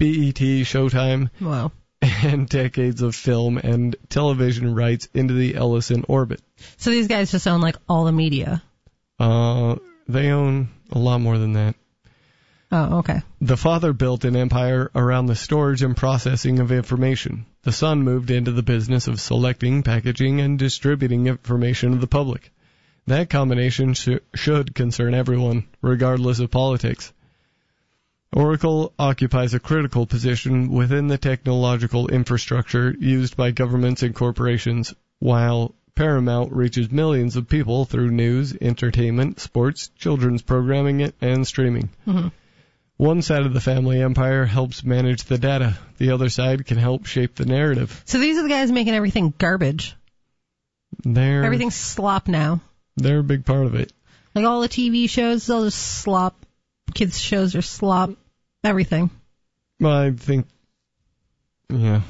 BET, Showtime, Wow. and decades of film and television rights into the Ellison orbit. So these guys just own, like, all the media? They own a lot more than that. Oh, okay. The father built an empire around the storage and processing of information. The son moved into the business of selecting, packaging, and distributing information to the public. That combination should concern everyone, regardless of politics. Oracle occupies a critical position within the technological infrastructure used by governments and corporations, while Paramount reaches millions of people through news, entertainment, sports, children's programming, and streaming. Mm-hmm. One side of the family empire helps manage the data. The other side can help shape the narrative. So these are the guys making everything garbage. Everything's slop now. They're a big part of it. Like all the TV shows, all just slop. Kids' shows are slop. Everything. Well, I think, yeah.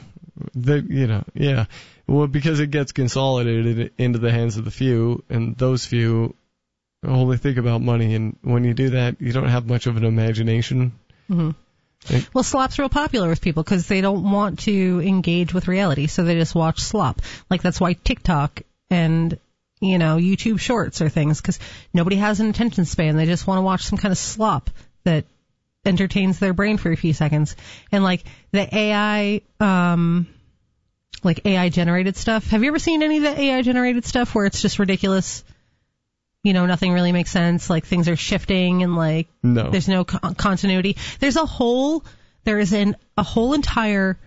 Well, because it gets consolidated into the hands of the few, and those few only think about money, and when you do that, you don't have much of an imagination. Mm-hmm. Well, slop's real popular with people because they don't want to engage with reality, so they just watch slop. Like, that's why TikTok and, YouTube Shorts are things, because nobody has an attention span. They just want to watch some kind of slop that entertains their brain for a few seconds. And, like, the AI, AI-generated stuff. Have you ever seen any of the AI-generated stuff where it's just ridiculous? Nothing really makes sense. Like, things are shifting and, like, no. There's no continuity. There is a whole entire,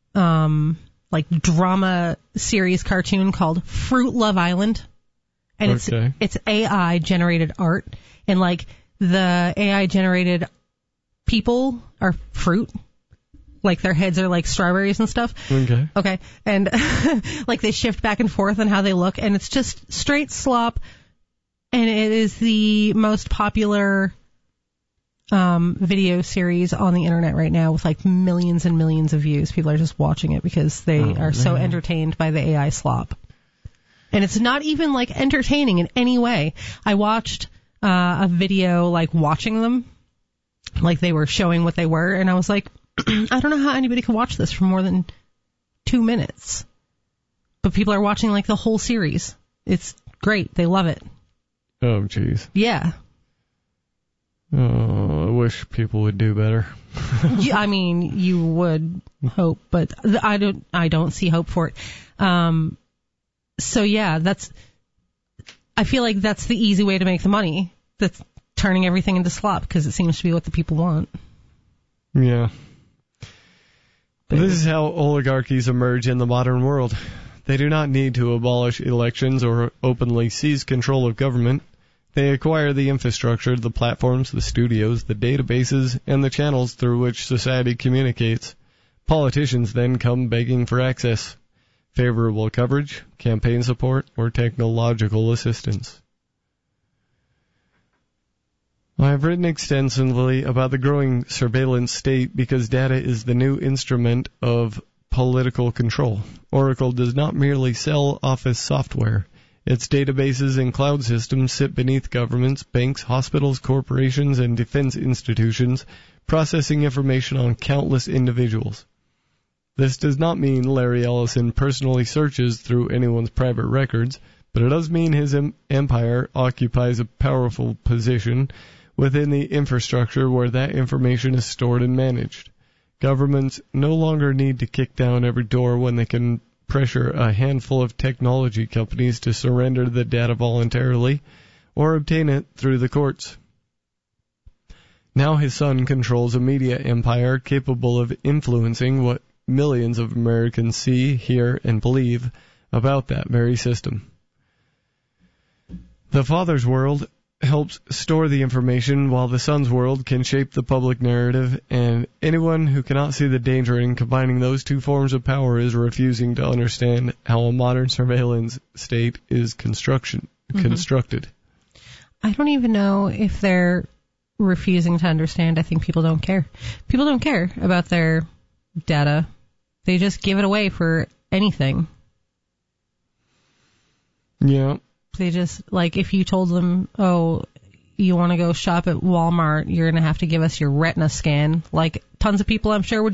drama series cartoon called Fruit Love Island. And it's AI-generated art. And, like, the AI-generated people are fruit. Like, their heads are like strawberries and stuff. Okay. And, like, they shift back and forth on how they look. And it's just straight slop. And it is the most popular video series on the internet right now with, like, millions and millions of views. People are just watching it because they are so entertained by the AI slop. And it's not even, like, entertaining in any way. I watched a video, like, watching them. Like, they were showing what they were. And I was like, I don't know how anybody could watch this for more than 2 minutes. But people are watching, like, the whole series. It's great. They love it. Oh, jeez. Yeah. Oh, I wish people would do better. I mean, you would hope, but I don't see hope for it. So yeah, I feel like that's the easy way to make the money. That's turning everything into slop because it seems to be what the people want. Yeah. This is how oligarchies emerge in the modern world. They do not need to abolish elections or openly seize control of government. They acquire the infrastructure, the platforms, the studios, the databases, and the channels through which society communicates. Politicians then come begging for access, favorable coverage, campaign support, or technological assistance. I have written extensively about the growing surveillance state because data is the new instrument of political control. Oracle does not merely sell office software. Its databases and cloud systems sit beneath governments, banks, hospitals, corporations, and defense institutions, processing information on countless individuals. This does not mean Larry Ellison personally searches through anyone's private records, but it does mean his empire occupies a powerful position within the infrastructure where that information is stored and managed. Governments no longer need to kick down every door when they can pressure a handful of technology companies to surrender the data voluntarily or obtain it through the courts. Now his son controls a media empire capable of influencing what millions of Americans see, hear, and believe about that very system. The father's world helps store the information while the son's world can shape the public narrative, and anyone who cannot see the danger in combining those two forms of power is refusing to understand how a modern surveillance state is constructed. I don't even know if they're refusing to understand. I think people don't care. People don't care about their data. They just give it away for anything. Yeah. They just, like, if you told them, oh, you want to go shop at Walmart, you're going to have to give us your retina scan. Like, tons of people, I'm sure, would